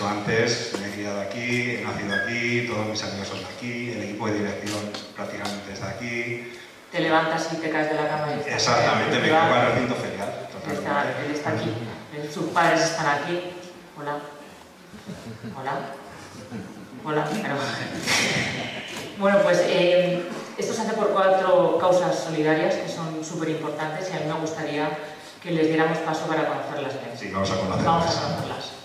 dicho antes, me he criado aquí, he nacido aquí, todos mis amigos son de aquí, el equipo de dirección prácticamente es de aquí. Te levantas y te caes de la cama y estás. Exactamente, me equivoco al recinto ferial. Él está aquí, sus padres están aquí. Hola. Hola. Hola. Pero... Bueno, pues esto se hace por 4 causas solidarias que son súper importantes y a mí me gustaría que les diéramos paso para conocerlas bien. Sí, vamos a conocerlas. Vamos a conocerlas.